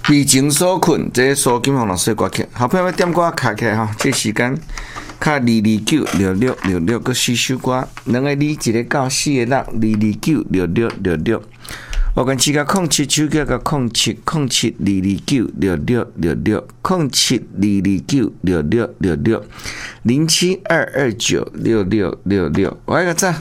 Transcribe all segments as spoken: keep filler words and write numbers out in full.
未情所困，这个苏金凤老师的歌曲，好朋友要点歌卡起来哈，这个时间卡二二九六六六六个四首歌，两个你一个到四个六二二九六六六六，我跟七个空七手机个空七空七二二九六六六六空七二二九六六六六零七二二九六六六六，我一个赞。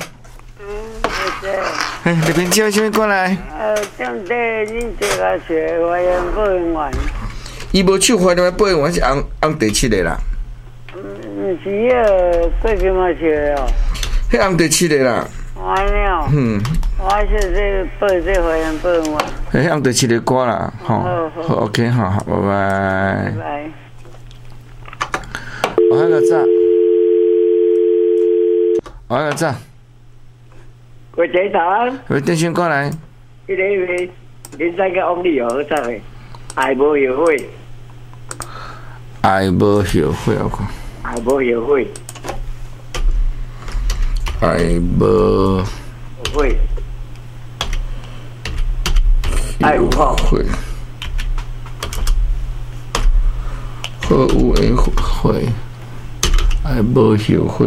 哎，这边叫什么过来？ 呃，种地恁这个学花园保育员。 伊无手花园保育员是红红第七个啦。 嗯，唔是个过去嘛学哦。 迄红第七个啦。 安尼哦。嗯。我是这保这花园保育员。 迄红第七个歌啦，吼。好好 ，OK， 好好，拜拜。 拜拜。 我还个赞。我还个赞。 国际堂， 喂，电讯过来。 迄个位，恁再个往里好唱诶，爱无后悔， 爱无后悔，我看。 爱无后悔， 爱无后悔，爱有后悔，好有会悔，爱无后悔。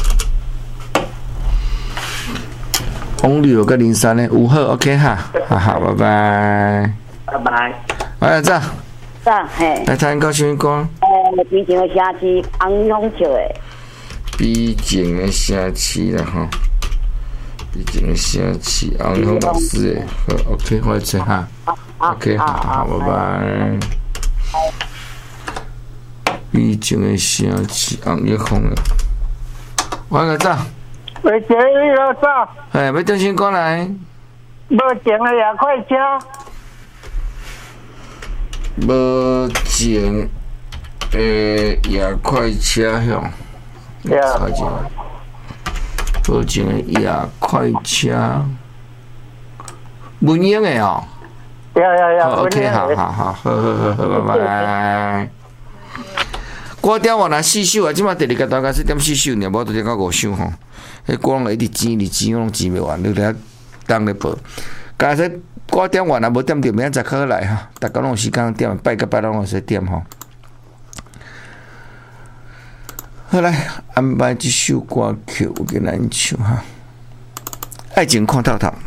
红绿有个零三呢，五号 OK 哈，好好，拜拜， 拜拜。 哎，这， 这嘿， 来谈高兴歌。 呃，毕竟的城市红红笑的。 毕竟的城市啦吼，毕竟的城市红红老师的，好 OK， 我来找哈 ，OK， 好好，拜拜。毕竟的城市红一红的，我来这。 喂，这个走。 哎，要电信过来。 无情的夜快车。 无情的夜快车向。查一下。无情的夜快车。文英的哦。 呀呀呀！ OK， 好好好，好好好好，拜拜。歌点我若四首啊，即马第二个大概是点四首尔，无就点到五首吼。迄歌拢一直剪，一直剪，拢剪袂完，你来当咧报。假说歌点完啊，无点着，明仔载来哈。大家拢有时间点，拜个拜拢有时点吼。好来，安排一首歌曲，有给咱唱哈。爱情看透透。